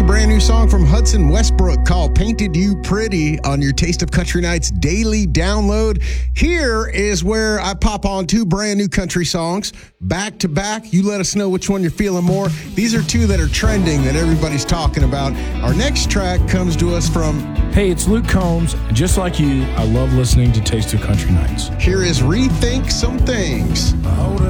a brand new song from Hudson Westbrook called Painted You Pretty on your Taste of Country Nights daily download. Here is where I pop on two brand new country songs back to back. You let us know which one you're feeling more. These are two that are trending that everybody's talking about. Our next track comes to us from... Hey, it's Luke Combs. Just like you, I love listening to Taste of Country Nights. Here is Rethink Some Things. Hold